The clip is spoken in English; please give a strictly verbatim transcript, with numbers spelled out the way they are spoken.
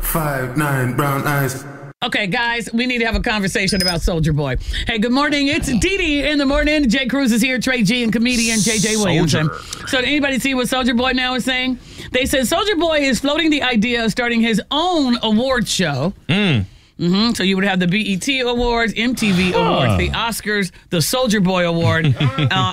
five, nine, brown eyes. Okay, guys, we need to have a conversation about Soulja Boy. Hey, good morning. It's Dee Dee in the morning. Jay Cruz is here. Trey G and comedian J J Williamson. So did anybody see what Soulja Boy now is saying? They said Soulja Boy is floating the idea of starting his own award show. Mm. Mm-hmm. So you would have the B E T Awards, M T V Awards, the Oscars, the Soulja Boy Award. uh,